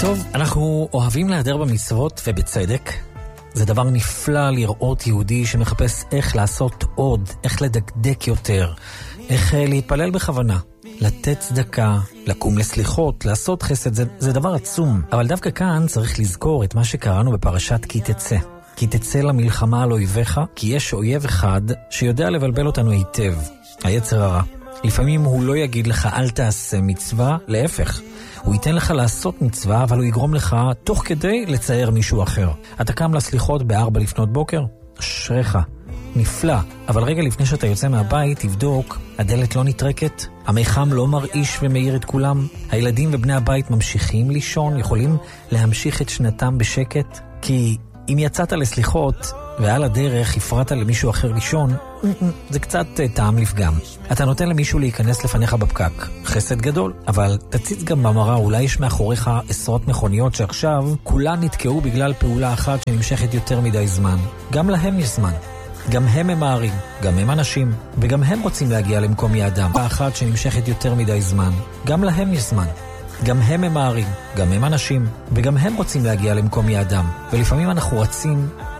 טוב, אנחנו אוהבים להיעדר במצוות ובצדק. זה דבר נפלא לראות יהודי שמחפש איך לעשות עוד, איך לדקדק יותר, איך להתפלל בכוונה, לתת צדקה, לקום לסליחות, לעשות חסד, זה דבר עצום. אבל דווקא כאן צריך לזכור את מה שקראנו בפרשת כי תצא. כי תצא למלחמה על אויביך, כי יש אויב אחד שיודע לבלבל אותנו היטב, היצר הרע. לפעמים הוא לא יגיד לך אל תעשה מצווה, להפך. הוא ייתן לך לעשות מצווה, אבל הוא יגרום לך תוך כדי לצייר מישהו אחר. אתה קם לסליחות ב4 לפנות בוקר? אשריך. נפלא. אבל רגע לפני שאתה יוצא מהבית, תבדוק, הדלת לא נטרקת, המיחם לא מרעיש ומאיר את כולם, הילדים ובני הבית ממשיכים לישון, יכולים להמשיך את שנתם בשקט, כי אם יצאת לסליחות ועל הדרך הפרעת למישהו אחר לישון, זה קצת טעם לפגם. אתה נותן למישהו להיכנס לפניך בפקק, חסד גדול, אבל תציץ גם במראה, אולי יש מאחוריך עשרות מכוניות שעכשיו כולן נתקעו בגלל פעולה אחת שנמשכת יותר מדי זמן. גם להם יש זמן. גם הם ממהרים, גם הם אנשים, וגם הם רוצים להגיע למקום יעדם. האחת שנמשכת יותר מדי זמן, גם להם יש זמן. גם הם ממהרים, גם הם אנשים, וגם הם רוצים להגיע למקום יעדם. ולפעמים אנחנו רצים